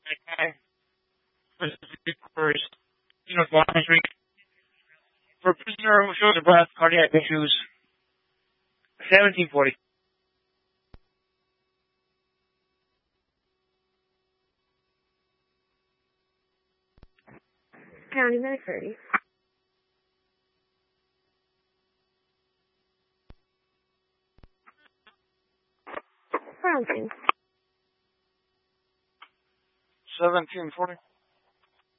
Okay. First, monitoring for prisoner who shows above cardiac issues. 1740. County McCurdy. Brownsing. 1740.